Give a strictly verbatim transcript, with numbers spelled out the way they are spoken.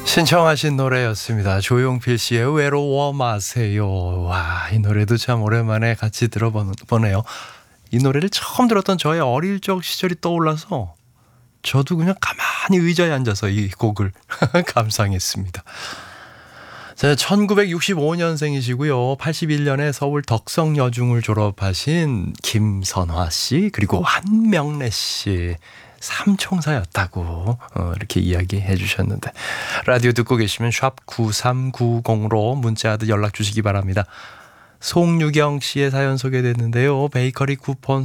신청하신 노래였습니다. 조용필 씨의 외로워 마세요. 와, 이 노래도 참 오랜만에 같이 들어보네요. 이 노래를 처음 들었던 저의 어릴 적 시절이 떠올라서 저도 그냥 가만히 의자에 앉아서 이 곡을 감상했습니다. 자, 천구백육십오 년생이시고요. 팔십일 년에 서울 덕성여중을 졸업하신 김선화 씨 그리고 한명래 씨 삼총사였다고 어, 이렇게 이야기해 주셨는데, 라디오 듣고 계시면 샵 구삼구공으로 문자도 연락 주시기 바랍니다. 송유경 씨의 사연 소개됐는데요. 베이커리 쿠폰